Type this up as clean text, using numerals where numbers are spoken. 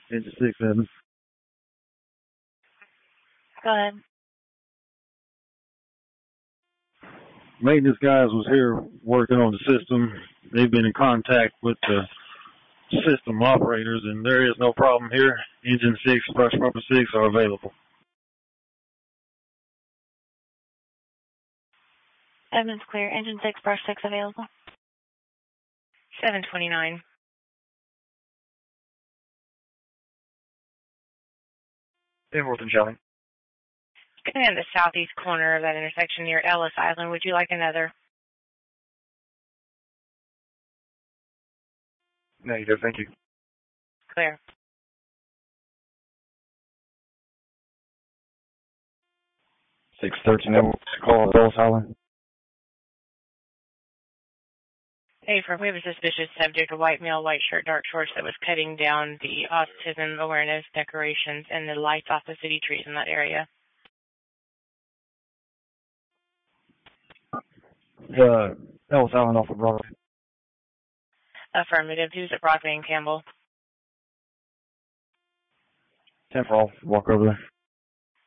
Engine 6-7. Go ahead. Maintenance guys was here working on the system. They've been in contact with the system operators, and there is no problem here. Engine 6, brush bumper 6 are available. Edmonds clear. Engine 6, brush 6 available. 729. Inworth and Shelling. Getting in the southeast corner of that intersection near Ellis Island. Would you like another? Negative, thank you. Clear. Call Ellis Island. Hey, we have a suspicious subject, a white male, white shirt, dark shorts that was cutting down the autism awareness decorations and the lights off the city trees in that area. Ellis Island off of Broadway. Affirmative. Who's at Broadway and Campbell? 10 for all. Walk over there.